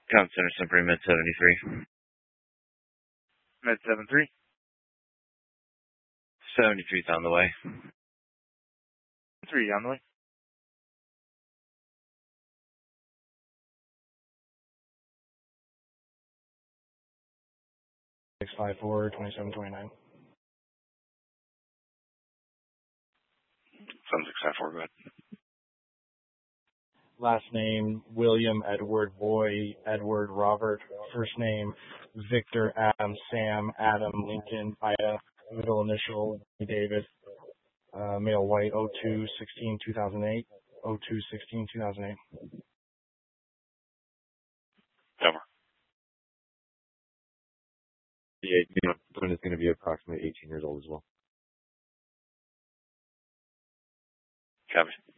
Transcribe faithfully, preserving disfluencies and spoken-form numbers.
Com Center Sempre Med seventy-three. Med seven three. seventy-three's on the way. three on the way. six five four, twenty-seven twenty-nine. seven six five four, go ahead. Last name, William Edward Boy, Edward Robert. First name, Victor Adam Sam Adam Lincoln Ida. Middle initial, David. Uh, male white, oh two sixteen two thousand eight. oh two sixteen two thousand eight. Over. The one is going to be approximately eighteen years old as well. Copy.